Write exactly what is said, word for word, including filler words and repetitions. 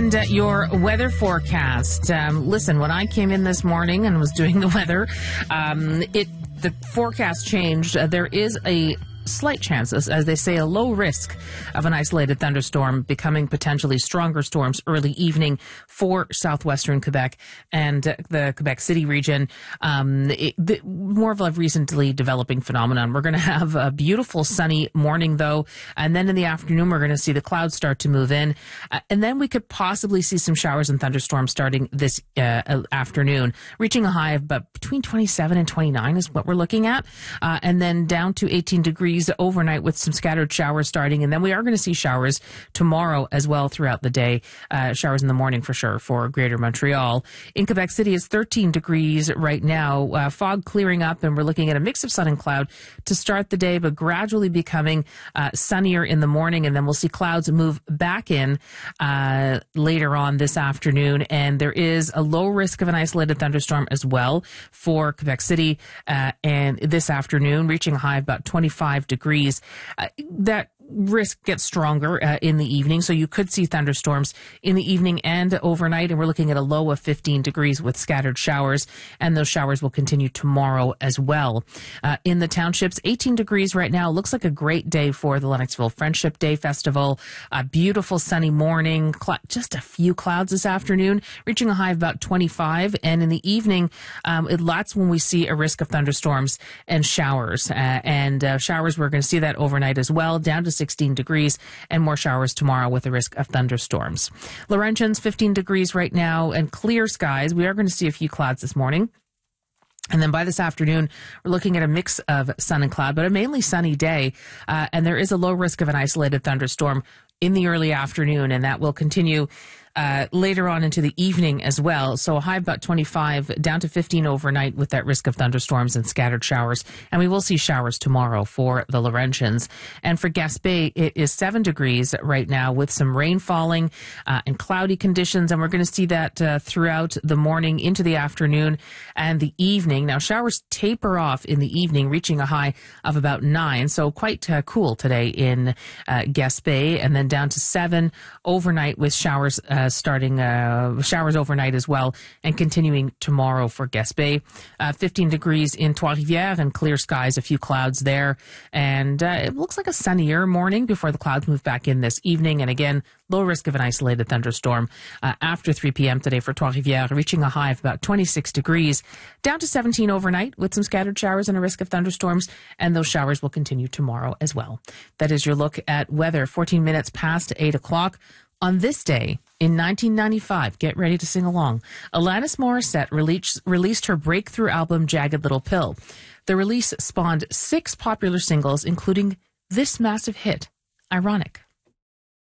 And uh, your weather forecast. Um, listen, when I came in this morning and was doing the weather, um, it the forecast changed. Uh, there is a slight chances, as they say, a low risk of an isolated thunderstorm becoming potentially stronger storms early evening for southwestern Quebec and uh, the Quebec City region. Um, it, the, more of a recently developing phenomenon. We're going to have a beautiful sunny morning, though, and then in the afternoon we're going to see the clouds start to move in, uh, and then we could possibly see some showers and thunderstorms starting this uh, afternoon, reaching a high of about between twenty-seven and twenty-nine is what we're looking at, uh, and then down to eighteen degrees overnight with some scattered showers starting. And then we are going to see showers tomorrow as well throughout the day. Uh, showers in the morning for sure for Greater Montreal. In Quebec City, it's thirteen degrees right now. Uh, fog clearing up, and we're looking at a mix of sun and cloud to start the day, but gradually becoming uh, sunnier in the morning. And then we'll see clouds move back in uh, later on this afternoon. And there is a low risk of an isolated thunderstorm as well for Quebec City uh, and this afternoon, reaching a high of about twenty-five degrees. Uh, that risk gets stronger uh, in the evening, so you could see thunderstorms in the evening and overnight, and we're looking at a low of fifteen degrees with scattered showers, and those showers will continue tomorrow as well. Uh, in the townships, eighteen degrees right now. Looks like a great day for the Lennoxville Friendship Day Festival. A beautiful sunny morning, cl- just a few clouds this afternoon, reaching a high of about twenty-five, and in the evening, um, it, that's when we see a risk of thunderstorms and showers, uh, and uh, showers, we're going to see that overnight as well, down to sixteen degrees, and more showers tomorrow with a risk of thunderstorms. Laurentians, fifteen degrees right now, and clear skies. We are going to see a few clouds this morning. And then by this afternoon, we're looking at a mix of sun and cloud, but a mainly sunny day. Uh, and there is a low risk of an isolated thunderstorm in the early afternoon, and that will continue Uh, later on into the evening as well. So a high of about twenty-five, down to fifteen overnight with that risk of thunderstorms and scattered showers. And we will see showers tomorrow for the Laurentians. And for Gaspé, it is seven degrees right now with some rain falling uh, and cloudy conditions. And we're going to see that uh, throughout the morning into the afternoon and the evening. Now, showers taper off in the evening, reaching a high of about nine. So quite uh, cool today in uh, Gaspé. And then down to seven overnight with showers uh, starting uh, showers overnight as well, and continuing tomorrow for Gaspé. Uh, fifteen degrees in Trois-Rivières and clear skies, a few clouds there. And uh, it looks like a sunnier morning before the clouds move back in this evening. And again, low risk of an isolated thunderstorm uh, after three p.m. today for Trois-Rivières, reaching a high of about twenty-six degrees, down to seventeen overnight with some scattered showers and a risk of thunderstorms. And those showers will continue tomorrow as well. That is your look at weather, fourteen minutes past eight o'clock. On this day in nineteen ninety-five, get ready to sing along, Alanis Morissette released, released her breakthrough album, Jagged Little Pill. The release spawned six popular singles, including this massive hit, Ironic.